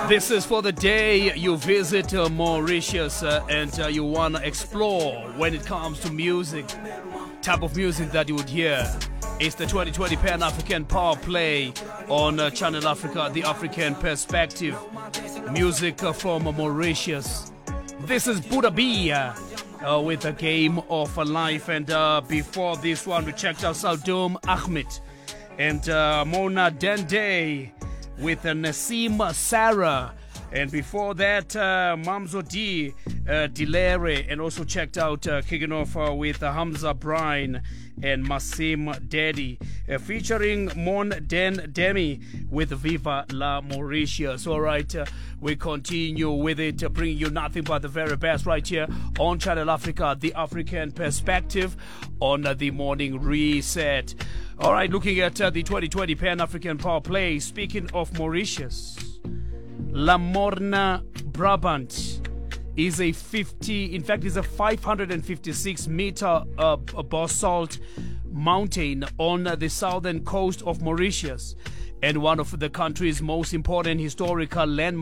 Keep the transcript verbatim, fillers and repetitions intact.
This is for the day you visit uh, Mauritius uh, and uh, you want to explore when it comes to music, type of music that you would hear. It's the twenty twenty Pan-African Power Play on uh, Channel Africa, the African Perspective. Music uh, from uh, Mauritius. This is Buddha B uh, uh, with a Game of Life. And uh, before this one, we checked out Saldoum Ahmed and uh, Mona Dende with uh, Nassim Sarah. And before that, uh, Mamzo D, uh, Dilere, and also checked out uh, kicking off uh, with uh, Hamza Brine and Massim Daddy, uh, featuring Mon Den Demi with Viva La Mauritius. All right, uh, we continue with it, uh, bringing you nothing but the very best right here on Channel Africa, the African Perspective, on uh, the Morning Reset. All right, looking at uh, the twenty twenty Pan-African Power Play. Speaking of Mauritius, La Morna Brabant is a fifty, in fact, is a five hundred fifty-six meter uh, basalt mountain on uh, the southern coast of Mauritius, and one of the country's most important historical landmarks.